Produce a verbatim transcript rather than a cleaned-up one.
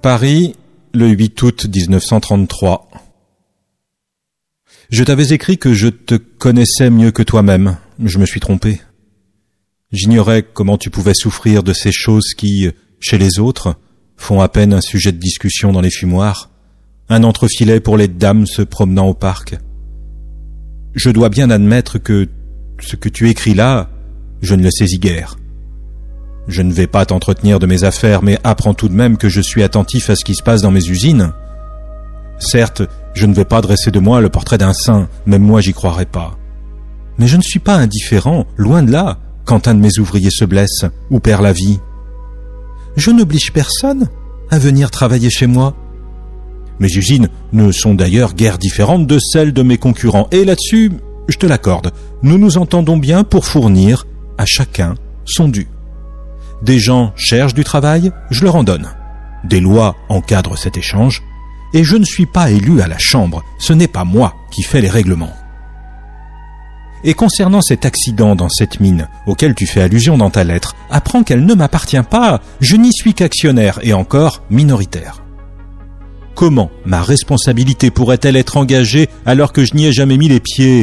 Paris, le huit août dix-neuf cent trente-trois. Je t'avais écrit que je te connaissais mieux que toi-même. Je me suis trompé. J'ignorais comment tu pouvais souffrir de ces choses qui, chez les autres, font à peine un sujet de discussion dans les fumoirs, un entrefilet pour les dames se promenant au parc. Je dois bien admettre que ce que tu écris là, je ne le saisis guère. Je ne vais pas t'entretenir de mes affaires, mais apprends tout de même que je suis attentif à ce qui se passe dans mes usines. Certes, je ne vais pas dresser de moi le portrait d'un saint, même moi j'y croirais pas. Mais je ne suis pas indifférent, loin de là, quand un de mes ouvriers se blesse ou perd la vie. Je n'oblige personne à venir travailler chez moi. Mes usines ne sont d'ailleurs guère différentes de celles de mes concurrents, et là-dessus, je te l'accorde, nous nous entendons bien pour fournir à chacun son dû. Des gens cherchent du travail, je leur en donne. Des lois encadrent cet échange, et je ne suis pas élu à la Chambre, ce n'est pas moi qui fais les règlements. Et concernant cet accident dans cette mine, auquel tu fais allusion dans ta lettre, apprends qu'elle ne m'appartient pas, je n'y suis qu'actionnaire et encore minoritaire. Comment ma responsabilité pourrait-elle être engagée alors que je n'y ai jamais mis les pieds ?